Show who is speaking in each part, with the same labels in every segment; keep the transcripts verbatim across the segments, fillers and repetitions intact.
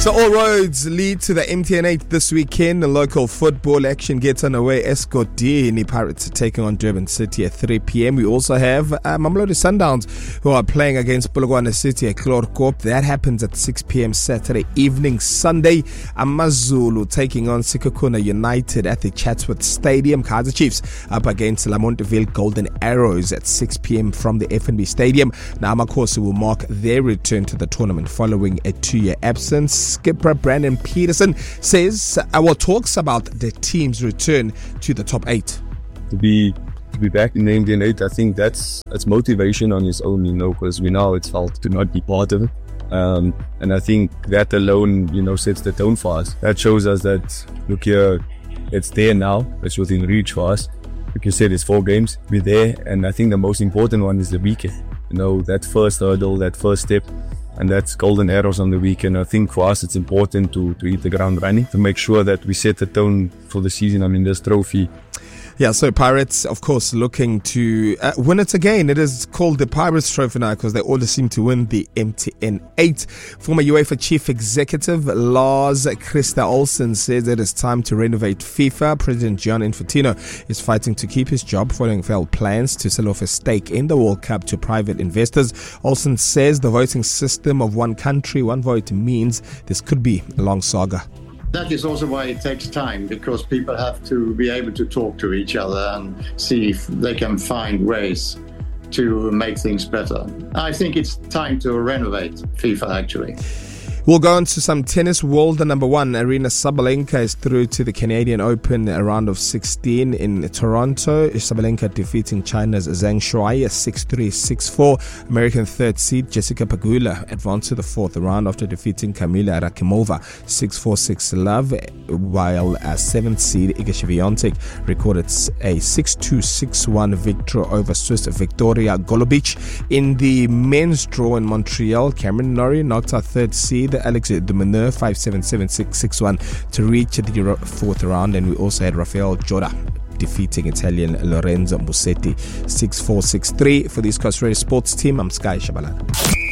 Speaker 1: So all roads lead to the M T N eight this weekend. The local football action gets underway. Escotini Pirates are taking on Durban City at three p.m. We also have uh, Mamelodi Sundowns who are playing against Polokwane City at Chlorkop. That happens at six p.m. Saturday evening. Sunday, Amazulu taking on Sikakuna United at the Chatsworth Stadium. Kaizer Chiefs up against Lamonteville Golden Arrows at six p.m. from the F N B Stadium. Now Amakosi will mark their return to the tournament following a two-year absence. Skipper Brandon Peterson says, uh, well, talks about the team's return to the top eight.
Speaker 2: To be to be back in the M T N eight, I think that's that's motivation on its own, you know, because we know it's felt to not be part of it. Um, and I think that alone, you know, sets the tone for us. That shows us that, look here, it's there now. It's within reach for us. Like you said, it's four games. We're there. And I think the most important one is the weekend. You know, that first hurdle, that first step. And that's Golden Arrows on the weekend. I think for us, it's important to, to hit the ground running, to make sure that we set the tone for the season. I mean, this trophy.
Speaker 1: Yeah, so Pirates, of course, looking to uh, win it again. It is called the Pirates Trophy now because they always seem to win the M T N eight. Former UEFA Chief Executive Lars Christer Olsen says it is time to renovate FIFA. President John Infantino is fighting to keep his job following failed plans to sell off a stake in the World Cup to private investors. Olsen says the voting system of one country, one vote means this could be a long saga.
Speaker 3: That is also why it takes time, because people have to be able to talk to each other and see if they can find ways to make things better. I think it's time to renovate FIFA, actually.
Speaker 1: We'll go on to some tennis. World number one, Aryna Sabalenka is through to the Canadian Open round of sixteen in Toronto. Sabalenka defeating China's Zhang Shuai six three, six four. American third seed Jessica Pegula advanced to the fourth round after defeating Kamila Rakimova six four, six love, while a seventh seed Iga Swiatek recorded a six two, six one victory over Swiss Victoria Golubic. In the men's draw in Montreal, Cameron Norrie knocked out third seed Alex de Minaur five seven, seven six, six one to reach the fourth round. And we also had Rafael Joda defeating Italian Lorenzo Musetti six four, six three. For the East Coast Radio Sports team, I'm Sky Shabalala.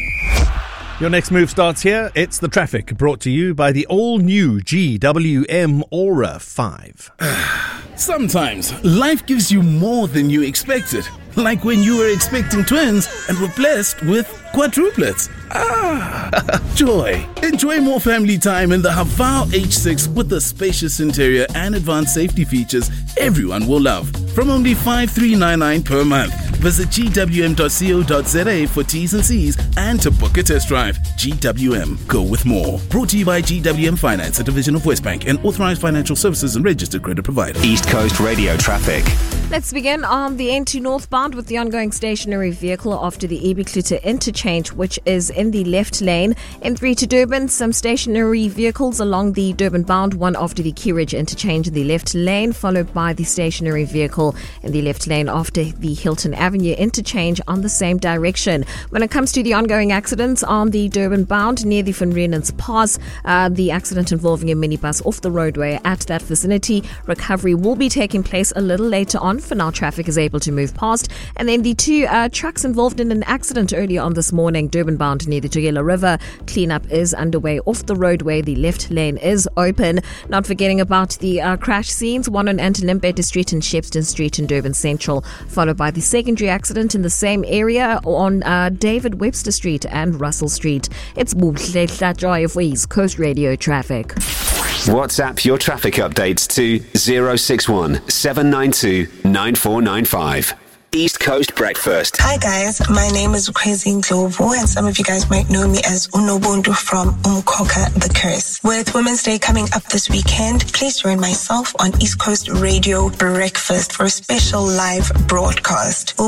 Speaker 4: Your next move starts here. It's the traffic, brought to you by the all-new G W M Aura five.
Speaker 5: Sometimes life gives you more than you expected. Like when you were expecting twins and were blessed with quadruplets. Ah, joy. Enjoy more family time in the Havao H six with the spacious interior and advanced safety features everyone will love. From only five thousand three hundred ninety-nine dollars per month. Visit g w m dot co dot z a for T's and C's and to book a test drive. G W M, go with more. Brought to you by G W M Finance, a division of Westbank, and authorized financial services and registered credit provider.
Speaker 6: East Coast Radio traffic.
Speaker 7: Let's begin on the N two northbound with the ongoing stationary vehicle after the Ebikluta interchange, which is in the left lane. N three to Durban, some stationary vehicles along the Durban bound, one after the Keyridge interchange in the left lane, followed by the stationary vehicle in the left lane after the Hilton Avenue interchange on the same direction. When it comes to the ongoing accidents on the Durban bound near the Van Riemen's Pass, uh, the accident involving a minibus off the roadway at that vicinity. Recovery will be taking place a little later on. For now, traffic is able to move past. And then the two uh, trucks involved in an accident earlier on this morning, Durban bound near the Tugela River. Cleanup is underway off the roadway. The left lane is open. Not forgetting about the uh, crash scenes, one on Antilimpete Street and Shepston Street in Durban Central, followed by the secondary accident in the same area on uh, David Webster Street and Russell Street. It's Buhle Hlatjoy for East Coast Radio traffic.
Speaker 6: WhatsApp your traffic updates to zero six one, seven nine two, nine four nine five. East Coast Breakfast.
Speaker 8: Hi guys, my name is Crazy Glovo and some of you guys might know me as Unobundu from Umkoka the Curse. With Women's Day coming up this weekend, please join myself on East Coast Radio Breakfast for a special live broadcast. We'll